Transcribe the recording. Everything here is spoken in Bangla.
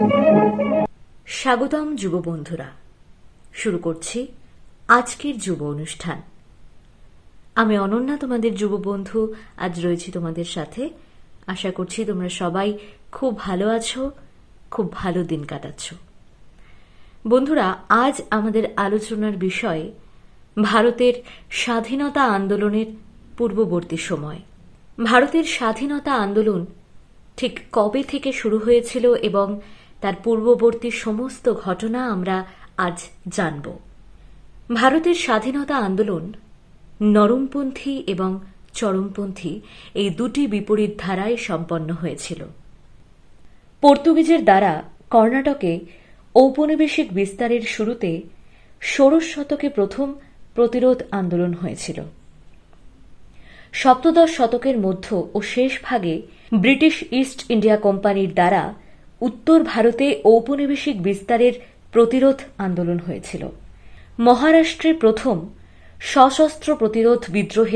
স্বাগতম যুব বন্ধুরা, শুরু করছি আজকের যুব অনুষ্ঠান। আমি অনন্যা, তোমাদের যুব বন্ধু। আজ রয়েছি তোমাদের সাথে। আশা করছি তোমরা সবাই খুব ভালো আছো, খুব ভালো দিন কাটাচ্ছ। বন্ধুরা, আজ আমাদের আলোচনার বিষয় ভারতের স্বাধীনতা আন্দোলনের পূর্ববর্তী সময়। ভারতের স্বাধীনতা আন্দোলন ঠিক কবে থেকে শুরু হয়েছিল এবং তার পূর্ববর্তী সমস্ত ঘটনা আমরা আজ জানব। ভারতের স্বাধীনতা আন্দোলন নরমপন্থী এবং চরমপন্থী এই দুটি বিপরীত ধারায় সম্পন্ন হয়েছিল। পর্তুগিজের দ্বারা কর্ণাটকে ঔপনিবেশিক বিস্তারের শুরুতে ষোড়শ শতকে প্রথম প্রতিরোধ আন্দোলন হয়েছিল। সপ্তদশ শতকের মধ্য ও শেষ ভাগে ব্রিটিশ ইস্ট ইন্ডিয়া কোম্পানির দ্বারা উত্তর ভারতে ঔপনিবেশিক বিস্তারের প্রতিরোধ আন্দোলন হয়েছিল। মহারাষ্ট্রে প্রথম সশস্ত্র প্রতিরোধ বিদ্রোহে